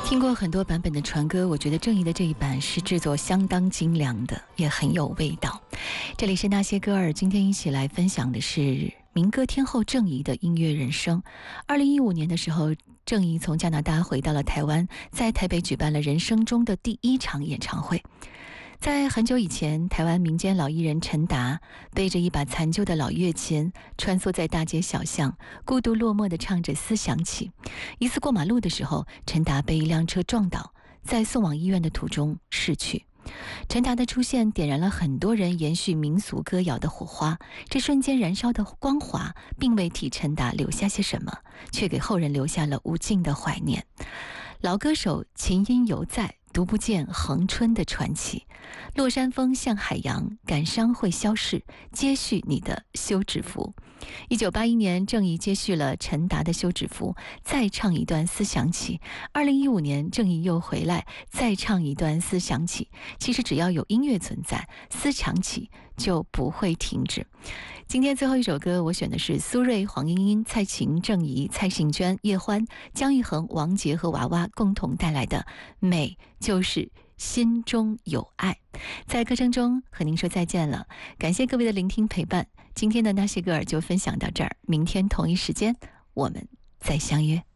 听过很多版本的传歌，我觉得郑怡的这一版是制作相当精良的，也很有味道。这里是那些歌儿，今天一起来分享的是民歌天后郑怡的音乐人生。2015年的时候，郑怡从加拿大回到了台湾，在台北举办了人生中的第一场演唱会。在很久以前，台湾民间老艺人陈达背着一把残旧的老乐琴，穿梭在大街小巷，孤独落寞地唱着《思想起》。一次过马路的时候，陈达被一辆车撞倒，在送往医院的途中逝去。陈达的出现点燃了很多人延续民俗歌谣的火花，这瞬间燃烧的光华并未替陈达留下些什么，却给后人留下了无尽的怀念。老歌手琴音犹在，读不见恒春的传奇。落山风像海洋，感伤会消逝，接续你的休止符。1981年，郑怡接续了陈达的休止符，再唱一段思想起。2015年，郑怡又回来，再唱一段思想起。其实只要有音乐存在，思想起就不会停止。今天最后一首歌，我选的是苏芮、黄莺莺、蔡琴、郑怡、蔡幸娟、叶欢、姜育恒、王杰和娃娃共同带来的《美就是心中有爱》。在歌声中和您说再见了，感谢各位的聆听陪伴。今天的那些歌儿就分享到这儿，明天同一时间我们再相约。